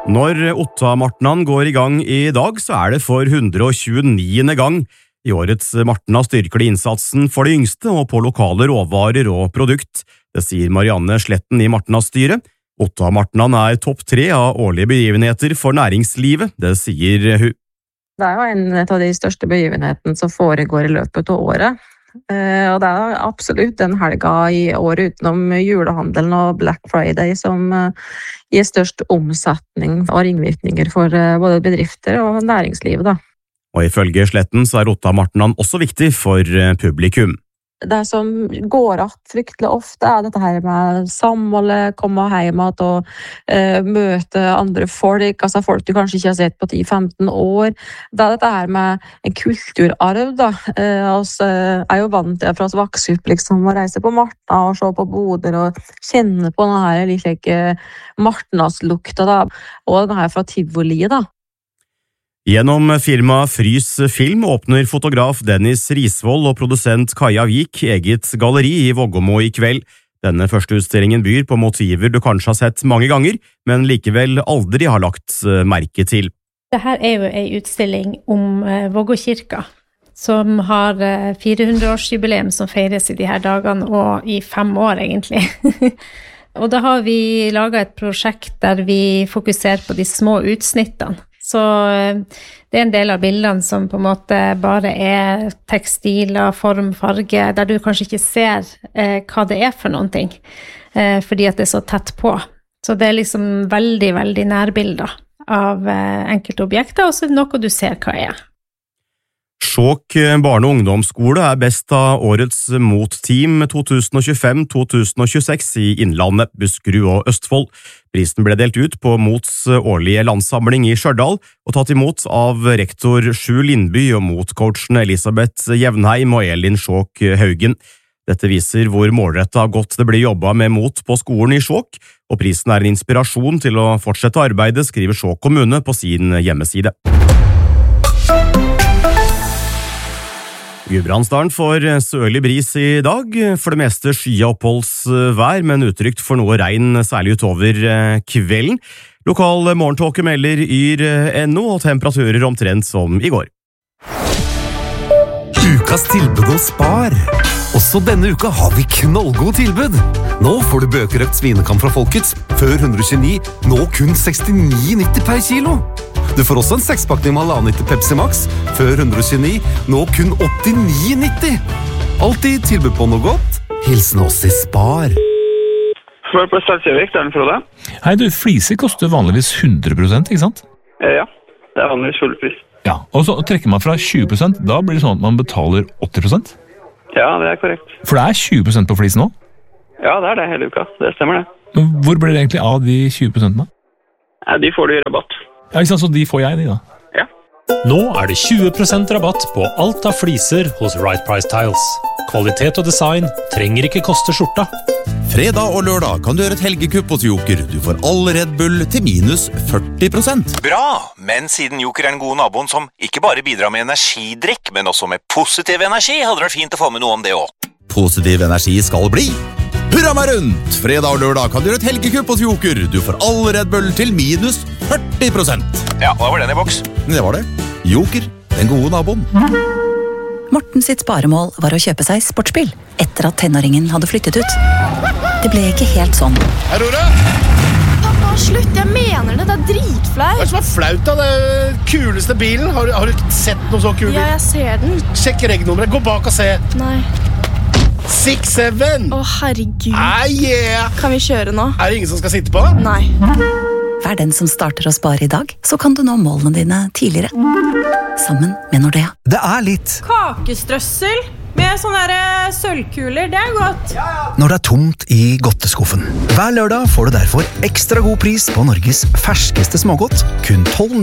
Når Otta-martnan går i gang i dag, så det for 129. gang. I årets martna styrker de innsatsen for de yngste og på lokale råvarer og produkt. Det sier Marianne Sletten i Martnas-styret. Otta-martnan topp 3 av årlige begivenheter for næringslivet, det sier hun. Det jo en av de største begivenhetene som foregår i løpet av året. Og det absolutt den helga i året utenom julehandelen og Black Friday som gir størst omsetning og ringvirkninger for både bedrifter og næringslivet. Da. Og ifølge Sletten så Otta-martnan også viktig for publikum. Det som går att fryktelig ofte dette her med samholdet, komme hjem og møte andre folk, altså folk du kanskje ikke har sett på 10-15 år. Det dette her med en kulturarv da. Vi jo vant til fra oss vokse opp liksom, å reise på Martna og se på boder og kjenne på denne like Martnas-lukta da, og denne her fra Tivoliet da. Gjennom firma Frys Film åpner fotograf Dennis Risvold og produsent Kaja Vik eget galleri i Vågåmo i kveld. Denne første utstillingen byr på motiver du kanskje har sett mange ganger, men likevel aldri har lagt merke til. Dette jo en utstilling om Vågåkirka, som har 400-årsjubileum som feires i de her dagene, og i 5 år egentlig. Og da har vi laget et prosjekt der vi fokuserer på de små utsnittene. Så det en del av bildene som på en måte bare tekstiler, form, farge, der du kanskje ikke ser hva det for noen ting, fordi at det så tett på. Så det liksom veldig, veldig nærbilder av enkelte objekter, og så det noe du ser hva Skjåk barne- og ungdomsskole best av årets motteam 2025-2026 i Innlandet, Buskerud og Østfold. Prisen ble delt ut på Mots årlige landsamling i Stjørdal og tatt imot av rektor Sju Lindby og motcoachene Elisabeth Jevnheim og Elin Skjåk Haugen. Dette viser hvor målrettet godt det blir jobbet med mot på skolen i Skjåk, og prisen en inspirasjon til å fortsette arbeidet, skriver Skjåk kommune på sin hjemmeside. Gudbrandsdalen får sørlig bris i dag, for det meste skya oppholdsvær, men utrygt for noe regn, særlig utover kvelden. Lokal morgentåke melder yr.no og temperaturer omtrent som i går. Ukas tilbud hos Spar. Også denne uka har vi knallgod tilbud. Nå får du bøkerøkt svinekam fra Folkets, før 129, nå kun 69,90 per kilo. Du får også en 6-pakning med 1,5 Pepsi Max, før 129, nå kun 89,90. Alltid tilbud på noe godt. Hilsen oss i Spar. Svar på Salsjøvik, det den Frode. Hei du, fliser koster vanligvis 100%, ikke sant? Ja, det vanligvis full pris. Ja, og så trekker man fra 20%, da blir det sånn at man betaler 80%? Ja, det korrekt. For det 20% på flisen nå? Ja, det det hele uka, det stemmer det. Men hvor blir det egentlig av de 20%? Ja, de får du i rabatt. Ja, ikke sant, så de får jeg de da? Ja. Nå det 20% rabatt på alt av fliser hos Right Price Tiles. Kvalitet og design trenger ikke koste skjorta. Fredag og lørdag kan du gjøre et helgekupp hos Joker. Du får all Red Bull til minus 40%. Bra, men siden Joker den gode naboen som ikke bare bidrar med energidrikk, men også med positiv energi, hadde det vært fint å få med noe om det også. Positiv energi skal bli. Hurra meg rundt! Fredag og lørdag kan du gjøre et helgekupp hos Joker. Du får all Red Bull til minus 40%. Ja, hva var den i boks? Det var det. Joker, den gode naboen. Morten sitt sparemål var å kjøpe seg sportsbil etter at tenåringen hadde flyttet ut. Det ble ikke helt sånn. Hei, Rora! Pappa, slutt, jeg mener det, det dritflaut. Hva som flaut da? Det kuleste bilen. Har du sett noe så kul bil? Ja, jeg ser den. Sjekk regnummeret, gå bak og se. Nei. 6-7. Å, herregud. Yeah. Kan vi kjøre nå? Det ingen som skal sitte på? Nei. Vær den som starter å spare i dag, så kan du nå målene dine tidligere. Sammen med Nordea. Det litt. Kakestrøssel med sånne sølvkuler, det godt. Når det tomt i godteskuffen. Hver lørdag får du derfor ekstra god pris på Norges ferskeste smågodt. Kun 12